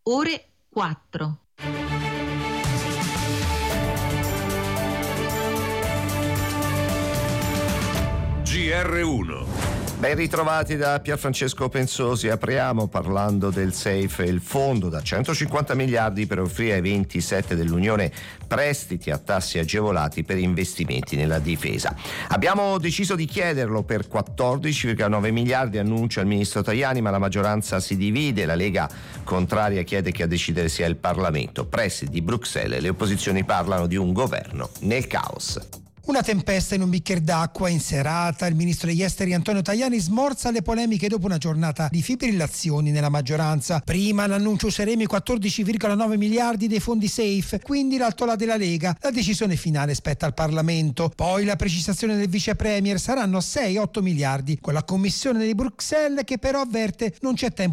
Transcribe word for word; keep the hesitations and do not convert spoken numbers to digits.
ore quattro. G R uno. Ben ritrovati da Pierfrancesco Pensosi. Apriamo parlando del SAFE, il fondo da centocinquanta miliardi per offrire ai ventisette dell'Unione prestiti a tassi agevolati per investimenti nella difesa. Abbiamo deciso di chiederlo per quattordici virgola nove miliardi, annuncia il ministro Tajani, ma la maggioranza si divide. La Lega contraria chiede che a decidere sia il Parlamento. Prestiti di Bruxelles, le opposizioni parlano di un governo nel caos. Una tempesta in un bicchiere d'acqua in serata. Il ministro degli esteri Antonio Tajani smorza le polemiche dopo una giornata di fibrillazioni nella maggioranza. Prima l'annuncio useremo i quattordici virgola nove miliardi dei fondi SAFE, quindi l'altola della Lega. La decisione finale spetta al Parlamento. Poi la precisazione del vice premier: saranno sei otto miliardi, con la commissione di Bruxelles che però avverte non c'è tempo